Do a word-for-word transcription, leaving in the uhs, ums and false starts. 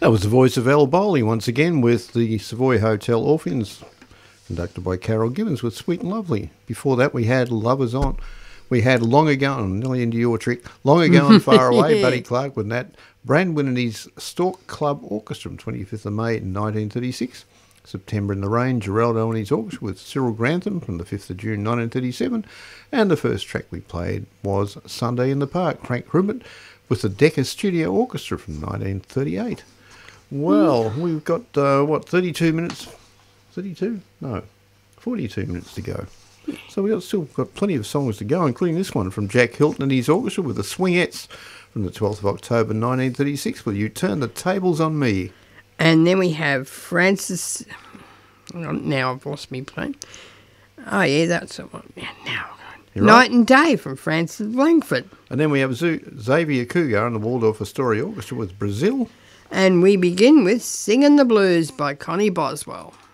That was the voice of Al Bowley once again with the Savoy Hotel Orpheans, conducted by Carol Gibbons with Sweet and Lovely. Before that we had Lovers On. We had Long Ago, I'm nearly into your trick, Long Ago and Far Away, Buddy Clark with that. Brandwin and his Stork Club Orchestra from twenty-fifth of May nineteen thirty-six. September in the Rain, Geraldo and his Orchestra with Cyril Grantham from the fifth of June nineteen thirty-seven. And the first track we played was Sunday in the Park, Frank Rupert with the Decca Studio Orchestra from nineteen thirty-eight. Well, we've got, uh, what, thirty-two minutes? thirty-two? No, forty-two minutes to go. So we've got, still got plenty of songs to go, including this one from Jack Hilton and his orchestra with the Swingettes from the twelfth of October nineteen thirty-six with You Turn the Tables on Me. And then we have Francis... Now I've lost me plan. Oh, yeah, that's the one. Yeah, now. You're Night right. and Day from Francis Langford. And then we have Z- Xavier Cougar and the Waldorf Astoria Orchestra with Brazil. And we begin with Singin' the Blues by Connie Boswell.